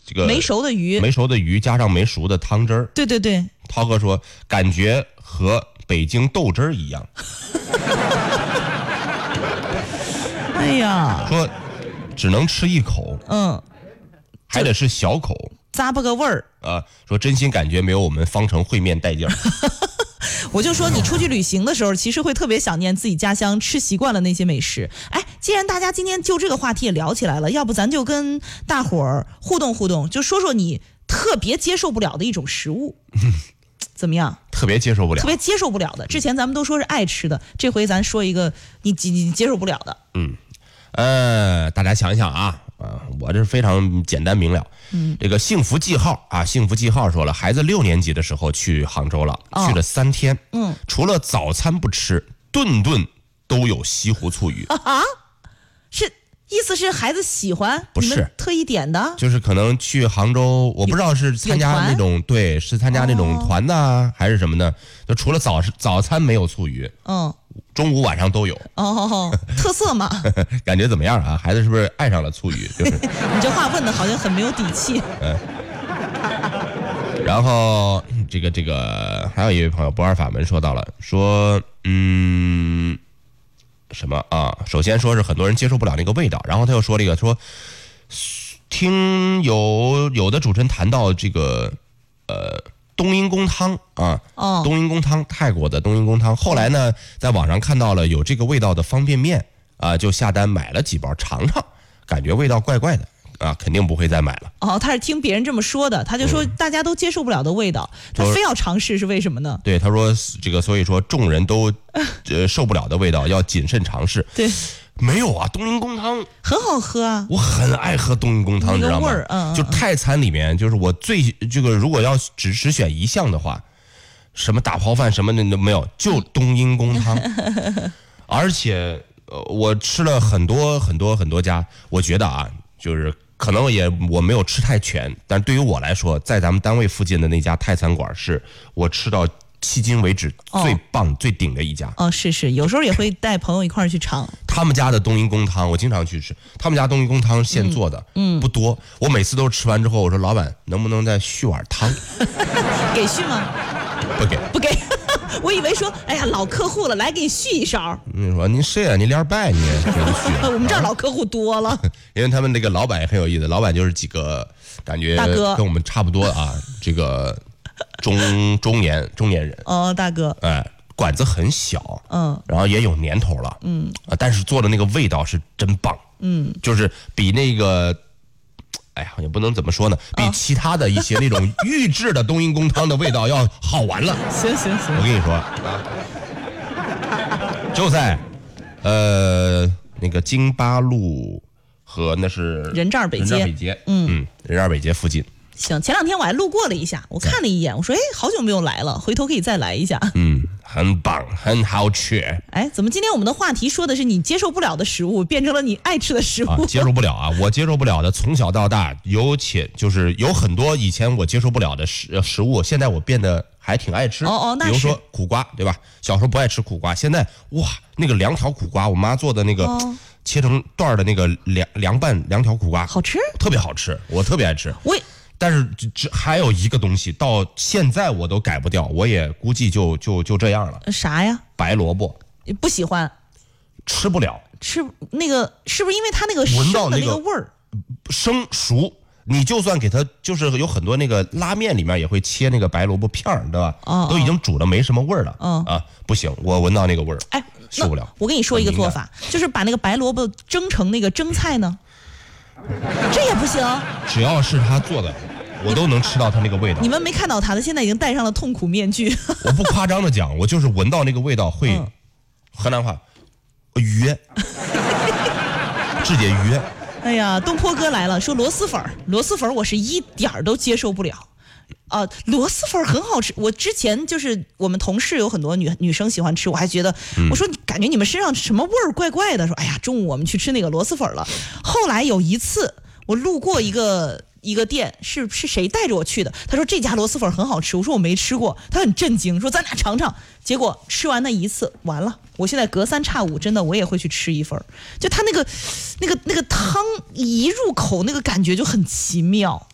这个没熟的鱼加上没熟的汤汁儿。 对对对， 涛哥说感觉和北京豆汁儿一样。 哎呀， 说只能吃一口，还得是小口， 咂巴个味儿啊。说真心感觉没有我们方城烩面带劲儿。 我就说你出去旅行的时候，其实会特别想念自己家乡吃习惯了那些美食。哎，既然大家今天就这个话题也聊起来了，要不咱就跟大伙儿互动互动，就说说你特别接受不了的一种食物。怎么样？ 特别接受不了的。之前咱们都说是爱吃的，这回咱说一个你接受不了的。 大家想一想啊，我这非常简单明了。这个幸福记号说了，孩子6年级的时候去杭州了，去了3天。除了早餐不吃，顿顿都有西湖醋鱼。 意思是孩子喜欢？ 不是， 你们特意点的？ 就是可能去杭州，我不知道是参加那种是参加那种团呢，还是什么呢？就除了早餐没有醋鱼，中午晚上都有。 特色嘛。 感觉怎么样啊？孩子是不是爱上了醋鱼？就是你这话问的好像很没有底气。 然后这个还有一位朋友不二法门说到了，说什么啊？首先说是很多人接受不了那个味道，然后他又说了一个说，听有的主持人谈到这个冬阴功汤啊，冬阴功汤，泰国的冬阴功汤。后来呢，在网上看到了有这个味道的方便面啊，就下单买了几包尝尝，感觉味道怪怪的啊，肯定不会再买了。 他是听别人这么说的，他就说大家都接受不了的味道，他非要尝试，是为什么呢？ 对，他说这个，所以说众人都受不了的味道要谨慎尝试。 对。 没有啊，冬阴功汤很好喝啊， 我很爱喝冬阴功汤，你知道吗？就泰餐里面，就是我这个如果要只选一项的话，什么打抛饭什么的都没有，就冬阴功汤。而且我吃了很多家，我觉得啊，就是可能我没有吃太全，但对于我来说，在咱们单位附近的那家泰餐馆是我吃到迄今为止最棒最顶的一家。 是，有时候也会带朋友一块去尝。他们家的冬阴功汤我经常去吃，他们家冬阴功汤现做的，不多。我每次都吃完之后，我说老板能不能再续碗汤？ 给续吗？不给。我以为说，哎呀，老客户了，来给你续一勺。 你说您谁啊？你连拜你给你续？ 我们这儿老客户多了。 因为他们那个老板也很有意思，老板就是几个感觉大哥跟我们差不多啊，这个中年人。 大哥。 馆子很小，然后也有年头了，但是做的那个味道是真棒，就是比那个，哎呀，也不能怎么说呢，比其他的一些那种预制的冬阴功汤的味道要好玩了。 行， 我跟你说啊，就在那个京八路和那是人寨北街， 人寨北街附近。 行，前2天我还路过了一下，我看了一眼，我说，好久没有来了，回头可以再来一下。 很棒，很好吃。 怎么今天我们的话题说的是你接受不了的食物，变成了你爱吃的食物？ 接受不了啊！我接受不了的，从小到大，就是有很多以前我接受不了的食物，现在我变得还挺爱吃。 那是。 比如说苦瓜，对吧？小时候不爱吃苦瓜，现在哇，那个2条苦瓜，我妈做的那个切成段的那个凉拌2条苦瓜， 好吃， 特别好吃，我特别爱吃。但是这还有一个东西，到现在我都改不掉，我也估计就这样了。 啥呀？ 白萝卜， 不喜欢， 吃不了。 吃那个是不是因为它那个生的那个味儿？ 生熟，你就算给它，就是有很多那个拉面里面也会切那个白萝卜片儿，对吧？都已经煮的没什么味儿了。不行，我闻到那个味儿，受不了。 我跟你说一个做法，就是把那个白萝卜蒸成那个蒸菜呢。这也不行， 只要是他做的，我都能吃到他那个味道。 你们没看到他现在已经戴上了痛苦面具。 我不夸张的讲，我就是闻到那个味道会，河南话，约，志姐约。 哎呀，东坡哥来了，说螺蛳粉我是一点儿都接受不了。螺蛳粉很好吃，我之前就是我们同事有很多女生喜欢吃，我还觉得，我说感觉你们身上什么味儿怪怪的，说哎呀，中午我们去吃那个螺蛳粉了。后来有一次我路过一个店，是谁带着我去的，他说这家螺蛳粉很好吃，我说我没吃过，他很震惊，说咱俩尝尝。结果吃完那一次完了，我现在隔3差5真的我也会去吃一份，就他那个汤一入口那个感觉就很奇妙。